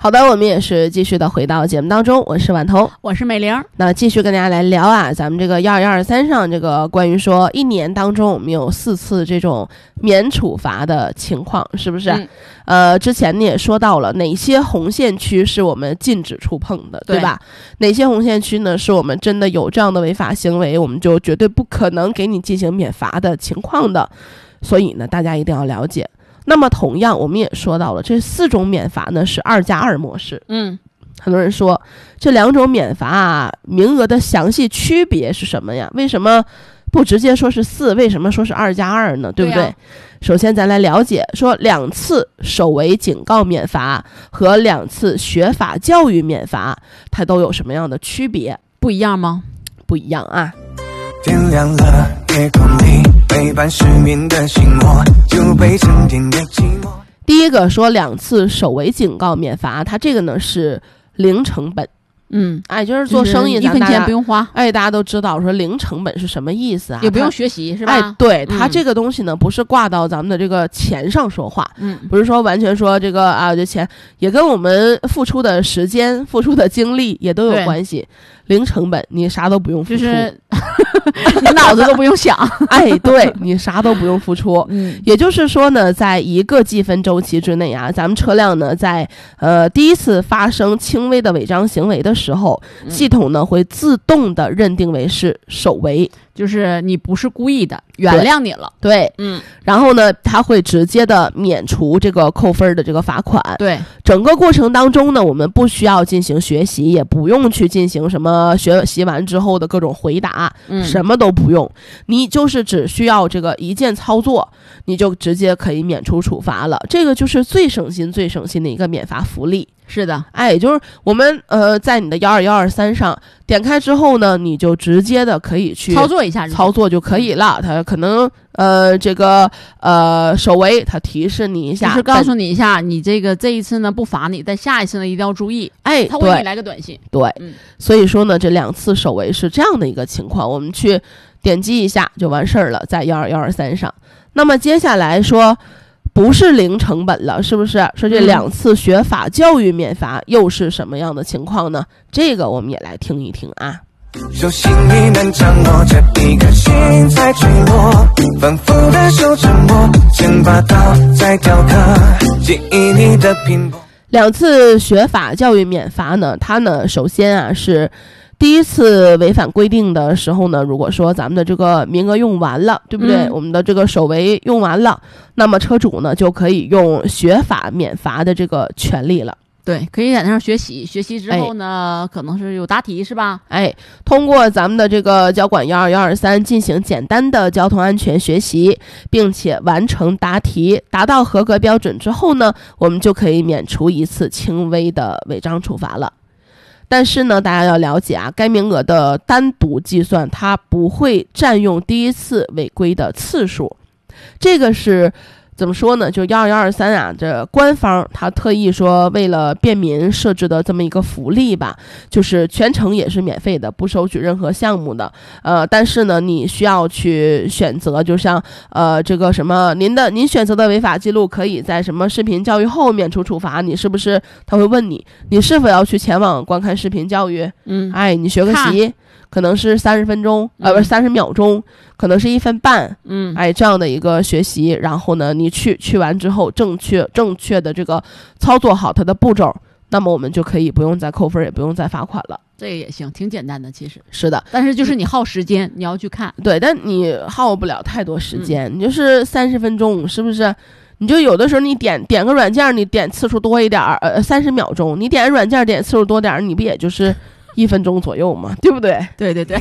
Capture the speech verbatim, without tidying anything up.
好的，我们也是继续的回到节目当中，我是婉彤， 我是美玲。 那继续跟大家来聊啊，咱们这个幺二幺二三上这个关于说一年当中我们有四次这种免处罚的情况，是不是？嗯、呃，之前你也说到了哪些红线区是我们禁止触碰的，对吧？对，哪些红线区呢是我们真的有这样的违法行为，我们就绝对不可能给你进行免罚的情况的。所以呢，大家一定要了解。那么同样我们也说到了这四种免罚呢是二加二模式。嗯，很多人说这两种免罚啊名额的详细区别是什么呀？为什么不直接说是四，为什么说是二加二呢？对不对？对啊，首先咱来了解说两次守违警告免罚和两次学法教育免罚它都有什么样的区别？ 不一样吗？ 不一样啊。 点亮了夜空里陪伴失眠的心魔，就被沉淀的寂寞。 第一个说两次守违警告免罚，它这个呢是零成本。嗯，哎，就是做生意， 一分钱不用花。 哎，大家都知道说零成本是什么意思啊？ 也不用学习是吧？ 哎，对，它这个东西呢，不是挂到咱们的这个钱上说话，嗯，不是说完全说这个啊，这钱也跟我们付出的时间、付出的精力也都有关系。零成本，你啥都不用付出， 就是你脑子都不用想。 哎，对，你啥都不用付出。嗯，也就是说呢，在一个计分周期之内啊，咱们车辆呢在呃第一次发生轻微的违章行为的时候，嗯、系统呢会自动的认定为是守违。 就是你不是故意的，原谅你了。 对，嗯，然后呢，他会直接的免除这个扣分的这个罚款。 对， 整个过程当中呢，我们不需要进行学习，也不用去进行什么学习完之后的各种回答，嗯，什么都不用，你就是只需要这个一键操作，你就直接可以免除处罚了。这个就是最省心、最省心的一个免罚福利。 是的， 哎，就是我们呃在你的幺二幺二三上点开之后呢，你就直接的可以去操作一下， 操作就可以了。它可能呃这个呃守违，它提示你一下， 就是告诉你一下，你这个这一次呢不罚你，但下一次呢一定要注意。 哎， 他会给你来个短信。 对，嗯，所以说呢，这两次守违是这样的一个情况，我们去点击一下就完事儿了，在幺二幺二三上。那么接下来说。不是零成本了，是不是？说这两次学法教育免罚又是什么样的情况呢？这个我们也来听一听啊。 手心已难掌握，这一颗心在坠落，反复的手沉默，千把刀在雕刻记忆里的拼搏。 两次学法教育免罚呢，它呢首先啊是第一次违反规定的时候呢，如果说咱们的这个名额用完了，对不对？嗯、我们的这个守违用完了，那么车主呢就可以用学法免罚的这个权利了。 对，可以在那上学习，学习之后呢，哎、可能是有答题是吧？ 哎，通过咱们的这个交管幺二幺二三进行简单的交通安全学习，并且完成答题，达到合格标准之后呢，我们就可以免除一次轻微的违章处罚了。但是呢，大家要了解啊，该名额的单独计算，它不会占用第一次违规的次数。这个是怎么说呢？就幺二幺二三啊，这官方他特意说，为了便民设置的这么一个福利吧，就是全程也是免费的，不收取任何项目的。呃，但是呢，你需要去选择，就像呃这个什么，您的您选择的违法记录可以在什么视频教育后免除处罚，你是不是？他会问你，你是否要去前往观看视频教育？嗯，哎，你学个习。可能是三十分钟，呃，不是三十秒钟，可能是一分半，嗯，哎，这样的一个学习，然后呢，你去去完之后，正确正确的这个操作好它的步骤，那么我们就可以不用再扣分，也不用再罚款了。 这个也行，挺简单的，其实是的， 但是就是你耗时间，你要去看， 对，但你耗不了太多时间，嗯、你就是三十分钟，是不是？你就有的时候你点点个软件，你点次数多一点，呃，三十秒钟，你点软件点次数多点，你不也就是一分钟左右嘛，对不对？ 对对对。